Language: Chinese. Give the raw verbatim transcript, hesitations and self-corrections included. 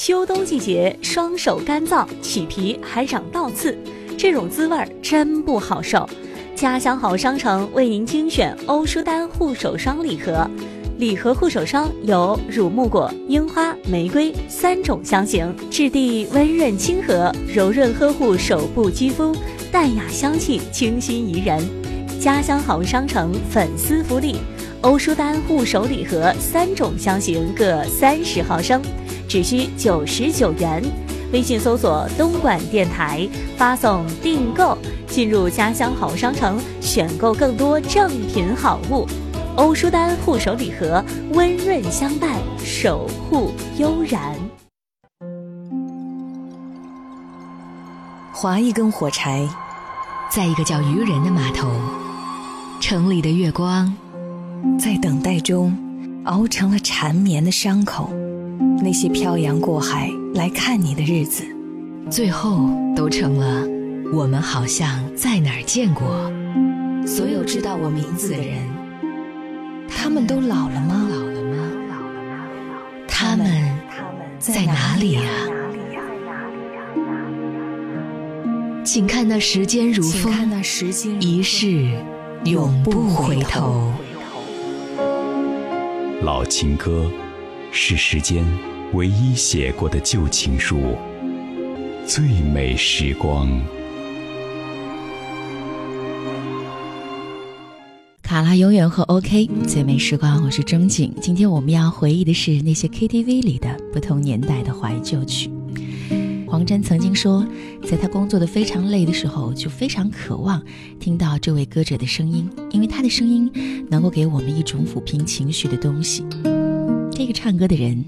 秋冬季节双手干燥，起皮还长倒刺，这种滋味真不好受。家乡好商城为您精选欧舒丹护手霜礼盒，礼盒护手霜有乳木果、樱花、玫瑰三种香型，质地温润亲和，柔润呵护手部肌肤，淡雅香气清新宜人。家乡好商城粉丝福利，欧舒丹护手礼盒三种香型各三十毫升，只需九十九元。微信搜索东莞电台，发送订购，进入家乡好商城，选购更多正品好物。欧舒丹护手礼盒，温润相伴，守护悠然。 划一根火柴， 在一个叫渔人的码头，城里的月光在等待中熬成了缠绵的伤口。那些漂洋过海来看你的日子， 最后都成了我们好像在哪儿见过。 所有知道我名字的人，他们都老了吗？ 老了吗？他们在哪里啊？请看那时间如风，一世永不回头。 老情歌是时间唯一写过的旧情书，最美时光。 卡拉永远和 OK 最美时光，我是钟景。今天我们要回忆的是那些 K T V 里的不同年代的怀旧曲。黄沾曾经说，在他工作的非常累的时候，就非常渴望听到这位歌者的声音，因为他的声音能够给我们一种抚平情绪的东西。这个唱歌的人